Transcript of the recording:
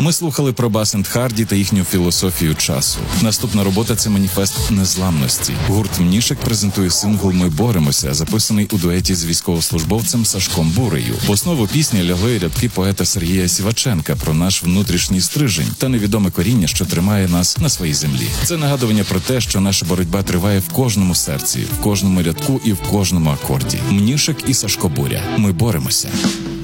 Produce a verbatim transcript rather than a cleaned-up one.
Ми слухали про Бас енд Харді та їхню філософію часу. Наступна робота – це маніфест незламності. Гурт «Мнішек» презентує сингл «Ми боремося», записаний у дуеті з військовослужбовцем Сашком Бурею. В основу пісні лягли рядки поета Сергія Сіваченка про наш внутрішній стрижень та невідоме коріння, що тримає нас на своїй землі. Це нагадування про те, що наша боротьба триває в кожному серці, в кожному рядку і в кожному акорді. «Мнішек» і Сашко Буря. Ми боремося.